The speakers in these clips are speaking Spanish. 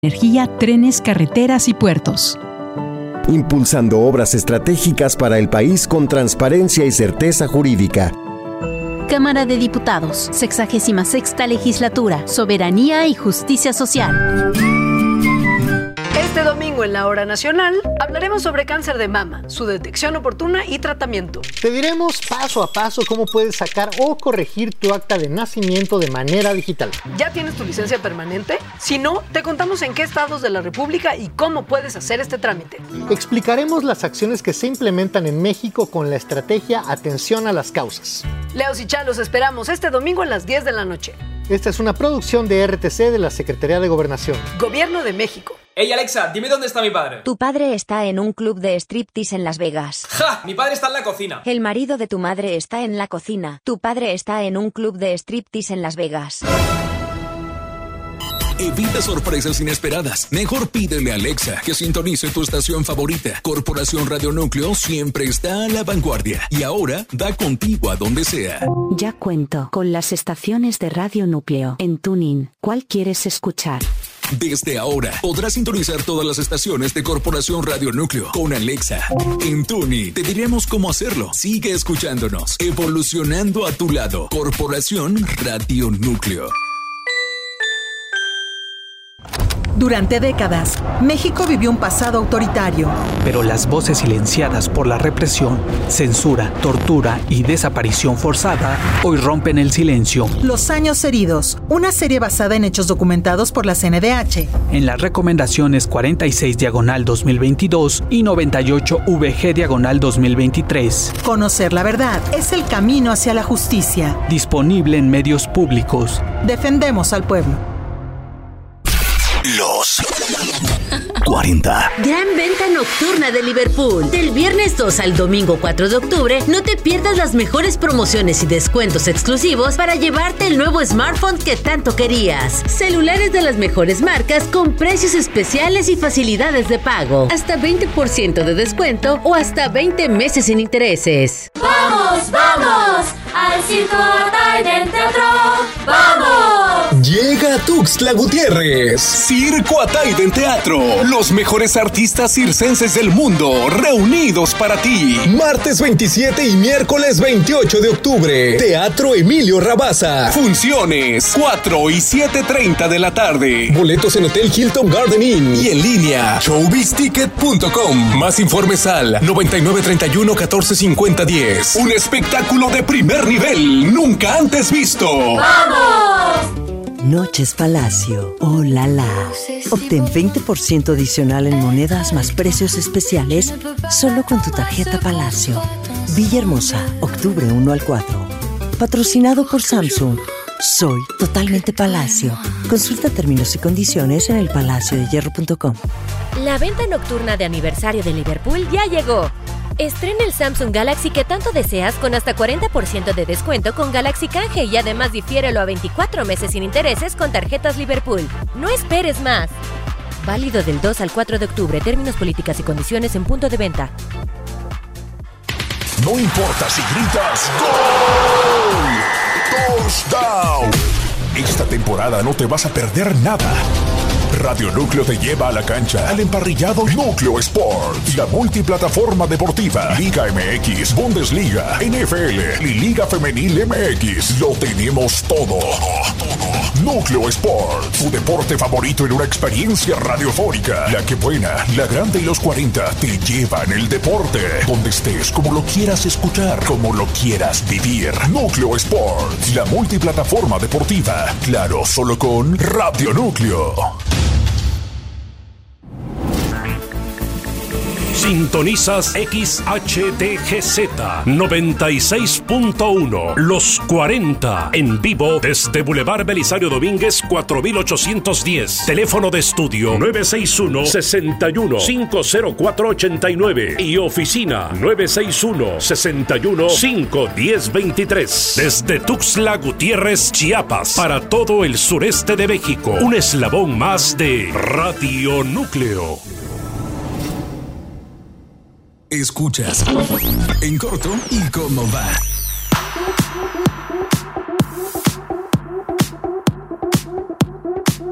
energía, trenes, carreteras y puertos. Impulsando obras estratégicas para el país con transparencia y certeza jurídica. Cámara de Diputados, 66ª Legislatura, Soberanía y Justicia Social. Este domingo en la Hora Nacional hablaremos sobre cáncer de mama, su detección oportuna y tratamiento. Te diremos paso a paso cómo puedes sacar o corregir tu acta de nacimiento de manera digital. ¿Ya tienes tu licencia permanente? Si no, te contamos en qué estados de la República y cómo puedes hacer este trámite. Explicaremos las acciones que se implementan en México con la estrategia Atención a las Causas. Leos y Chá, los esperamos este domingo a las 10 de la noche. Esta es una producción de RTC de la Secretaría de Gobernación. Gobierno de México. Hey Alexa, dime dónde está mi padre. Tu padre está en un club de striptease en Las Vegas. ¡Ja! Mi padre está en la cocina. El marido de tu madre está en la cocina. Tu padre está en un club de striptease en Las Vegas. Evita sorpresas inesperadas. Mejor pídele a Alexa que sintonice tu estación favorita. Corporación Radio Núcleo siempre está a la vanguardia. Y ahora da contigo a donde sea. Ya cuento con las estaciones de Radio Núcleo en TuneIn. ¿Cuál quieres escuchar? Desde ahora podrás sintonizar todas las estaciones de Corporación Radio Núcleo con Alexa. En TuneIn te diremos cómo hacerlo. Sigue escuchándonos, evolucionando a tu lado. Corporación Radio Núcleo. Durante décadas, México vivió un pasado autoritario. Pero las voces silenciadas por la represión, censura, tortura y desaparición forzada hoy rompen el silencio. Los años heridos, una serie basada en hechos documentados por la CNDH. En las recomendaciones 46/2022 y 98VG/2023. Conocer la verdad es el camino hacia la justicia. Disponible en medios públicos. Defendemos al pueblo. Los 40. Gran venta nocturna de Liverpool. Del viernes 2 al domingo 4 de octubre, no te pierdas las mejores promociones y descuentos exclusivos para llevarte el nuevo smartphone que tanto querías. Celulares de las mejores marcas con precios especiales y facilidades de pago. Hasta 20% de descuento o hasta 20 meses sin intereses. ¡Vamos, vamos! ¡Al Circo Ataide Teatro! ¡Vamos! Llega Tuxtla Gutiérrez. Circo Ataide Teatro. Los mejores artistas circenses del mundo reunidos para ti. Martes 27 y miércoles 28 de octubre. Teatro Emilio Rabasa. Funciones 4 y 7:30 de la tarde. Boletos en Hotel Hilton Garden Inn y en línea showbizticket.com. Más informes al 9931-1450-10. Un espectáculo de primer nivel nunca antes visto. ¡Vamos! Noches Palacio. ¡Oh, la la! Obtén 20% adicional en monedas más precios especiales solo con tu tarjeta Palacio. Villahermosa, octubre 1 al 4. Patrocinado por Samsung. Soy totalmente Palacio. Consulta términos y condiciones en elpalaciodehierro.com. La venta nocturna de aniversario de Liverpool ya llegó. Estrena el Samsung Galaxy que tanto deseas con hasta 40% de descuento con Galaxy Canje y además difiérelo a 24 meses sin intereses con tarjetas Liverpool. No esperes más. Válido del 2 al 4 de octubre. Términos, políticas y condiciones en punto de venta. No importa si gritas ¡Gol! ¡Touchdown! Esta temporada no te vas a perder nada. Radio Núcleo te lleva a la cancha al emparrillado Núcleo Sport, la multiplataforma deportiva, Liga MX, Bundesliga, NFL y Liga Femenil MX. Lo tenemos todo. Núcleo Sport, tu deporte favorito en una experiencia radiofónica. La que buena, la grande y los 40 te llevan el deporte. Donde estés, como lo quieras escuchar, como lo quieras vivir. Núcleo Sport, la multiplataforma deportiva. Claro, solo con Radio Núcleo. Sintonizas XHTGZ 96.1 Los 40 en vivo desde Boulevard Belisario Domínguez 4810. Teléfono de estudio 961-61-50489 y oficina 961-61-51023. Desde Tuxtla Gutiérrez, Chiapas, para todo el sureste de México. Un eslabón más de Radio Núcleo. Escuchas En Corto y Cómo Va.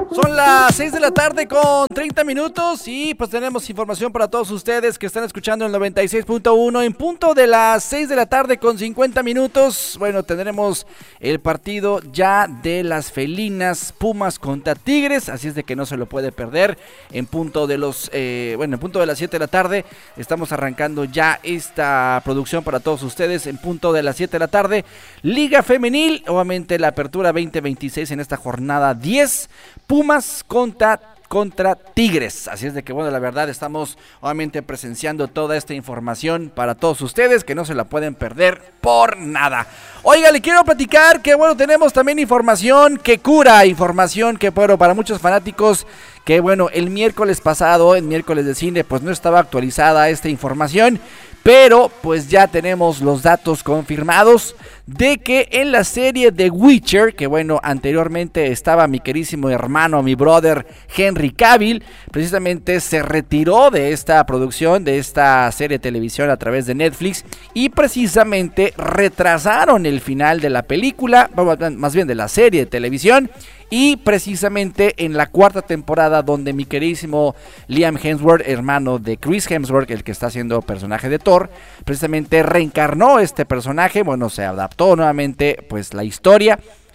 Son las 6 de la tarde con 30 minutos y pues tenemos información para todos ustedes que están escuchando el 96.1 en punto de las 6 de la tarde con 50 minutos. Bueno, tendremos el partido ya de las felinas Pumas contra Tigres, así es de que no se lo puede perder en punto de en punto de las 7 de la tarde. Estamos arrancando ya esta producción para todos ustedes en punto de las 7 de la tarde. Liga Femenil, obviamente la apertura 2026 en esta jornada 10. Pumas contra Tigres, así es de que bueno, la verdad estamos obviamente presenciando toda esta información para todos ustedes que no se la pueden perder por nada. Oiga, le quiero platicar que bueno, tenemos también información que cura, información que bueno, para muchos fanáticos que bueno, el miércoles pasado, en miércoles de cine, pues no estaba actualizada esta información, pero pues ya tenemos los datos confirmados de que en la serie The Witcher, que bueno, anteriormente estaba mi querísimo hermano, mi brother Henry Cavill, precisamente se retiró de esta producción, de esta serie de televisión a través de Netflix, y precisamente retrasaron el final de la película, más bien de la serie de televisión, y precisamente en la cuarta temporada donde mi queridísimo Liam Hemsworth, hermano de Chris Hemsworth, el que está haciendo personaje de Thor, precisamente reencarnó este personaje, bueno, se adaptó nuevamente pues la historia.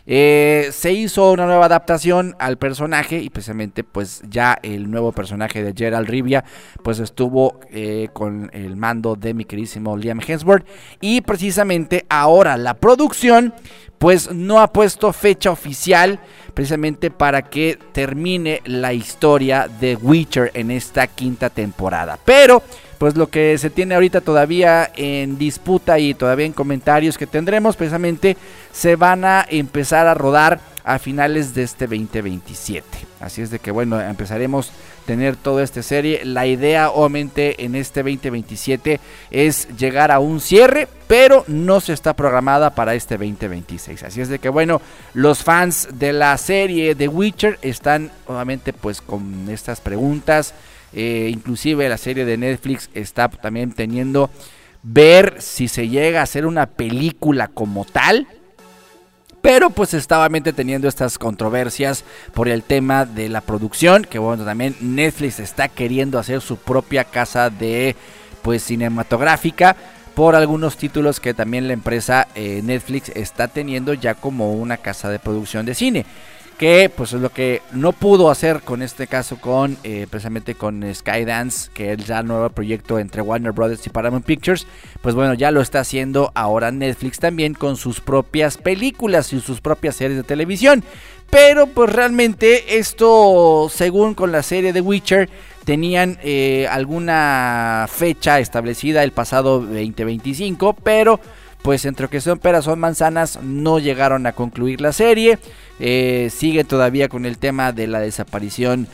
Se hizo una nueva adaptación al personaje y precisamente pues ya el nuevo personaje de Geralt Rivia pues estuvo con el mando de mi queridísimo Liam Hemsworth, y precisamente ahora la producción pues no ha puesto fecha oficial precisamente para que termine la historia de Witcher en esta quinta temporada, pero pues lo que se tiene ahorita todavía en disputa y todavía en comentarios que tendremos precisamente se van a empezar a rodar a finales de este 2027. Así es de que bueno, empezaremos a tener toda esta serie. La idea obviamente en este 2027 es llegar a un cierre, pero no se está programada para este 2026. Así es de que bueno, los fans de la serie de Witcher están obviamente pues con estas preguntas. Inclusive la serie de Netflix está también teniendo ver si se llega a hacer una película como tal, pero pues está obviamente teniendo estas controversias por el tema de la producción, que bueno, también Netflix está queriendo hacer su propia casa de pues cinematográfica por algunos títulos que también la empresa Netflix está teniendo ya como una casa de producción de cine, que pues es lo que no pudo hacer con este caso con precisamente con Skydance, que es ya el nuevo proyecto entre Warner Brothers y Paramount Pictures. Pues bueno, ya lo está haciendo ahora Netflix también con sus propias películas y sus propias series de televisión. Pero pues realmente esto, según con la serie de Witcher, tenían alguna fecha establecida el pasado 2025, pero pues entre que son peras son manzanas, no llegaron a concluir la serie. Sigue todavía con el tema de la desaparición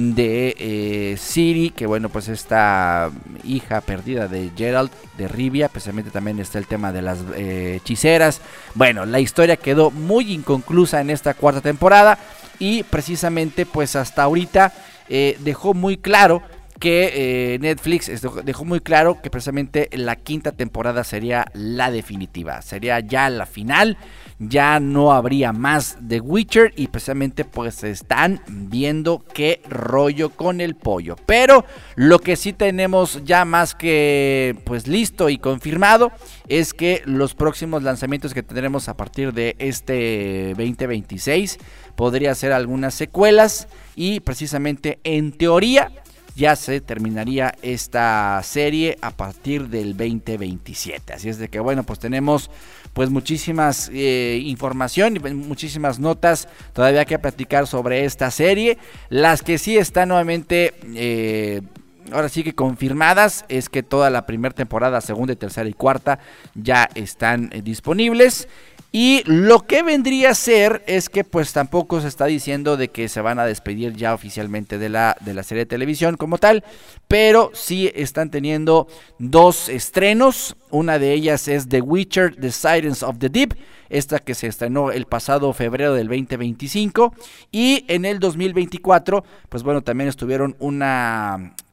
de Ciri, que bueno, pues esta hija perdida de Geralt de Rivia. Precisamente también está el tema de las hechiceras. Bueno, la historia quedó muy inconclusa en esta cuarta temporada, y precisamente pues hasta ahorita dejó muy claro que Netflix dejó muy claro que precisamente la quinta temporada sería la definitiva, sería ya la final, ya no habría más de Witcher, y precisamente pues están viendo qué rollo con el pollo. Pero lo que sí tenemos ya más que pues listo y confirmado es que los próximos lanzamientos que tendremos a partir de este 2026 podría ser algunas secuelas, y precisamente en teoría ya se terminaría esta serie a partir del 2027. Así es de que bueno, pues tenemos pues muchísimas información y muchísimas notas todavía que platicar sobre esta serie. Las que sí están nuevamente ahora sí que confirmadas es que toda la primera temporada, segunda, tercera y cuarta ya están disponibles. Y lo que vendría a ser es que pues tampoco se está diciendo de que se van a despedir ya oficialmente de la serie de televisión como tal, pero sí están teniendo dos estrenos. Una de ellas es The Witcher, The Silence of the Deep, esta que se estrenó el pasado febrero del 2025, y en el 2024 pues bueno, también estuvieron una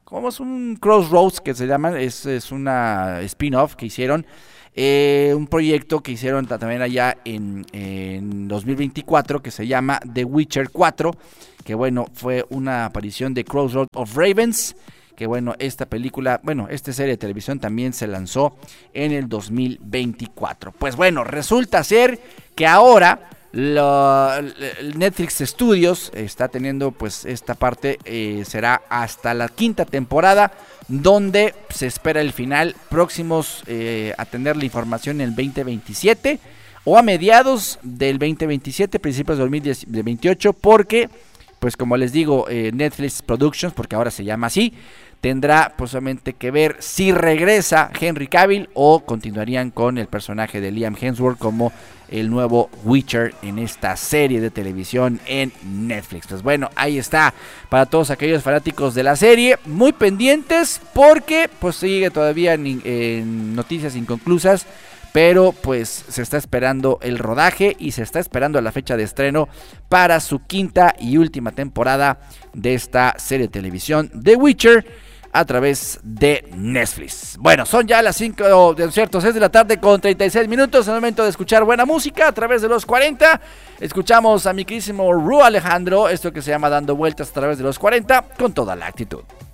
como es un Crossroads que se llama, es una spin-off que hicieron, un proyecto que hicieron también allá en 2024 que se llama The Witcher 4, que bueno, fue una aparición de Crossroads of Ravens, que bueno, esta serie de televisión también se lanzó en el 2024. Pues bueno, resulta ser que ahora Netflix Studios está teniendo pues esta parte, será hasta la 5ª temporada, donde se espera el final, próximos a tener la información en el 2027 o a mediados del 2027, principios del 2028, porque pues como les digo, Netflix Productions, porque ahora se llama así, tendrá posiblemente que ver si regresa Henry Cavill o continuarían con el personaje de Liam Hemsworth como el nuevo Witcher en esta serie de televisión en Netflix. Pues bueno, ahí está para todos aquellos fanáticos de la serie, muy pendientes porque pues sigue todavía en noticias inconclusas, pero pues se está esperando el rodaje y se está esperando la fecha de estreno para su 5ª y última temporada de esta serie de televisión The Witcher a través de Netflix. Bueno, son ya las 6 de la tarde con 36 minutos, es el momento de escuchar buena música a través de los 40. Escuchamos a mi queridísimo Ru Alejandro, esto que se llama Dando Vueltas a través de los 40, con toda la actitud.